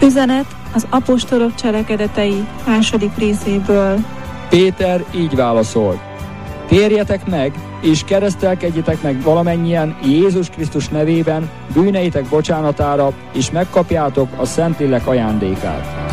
Üzenet az apostolok cselekedetei 2. részéből. Péter így válaszolt: térjetek meg, és keresztelkedjetek meg valamennyien Jézus Krisztus nevében bűneitek bocsánatára, és megkapjátok a Szentlélek ajándékát.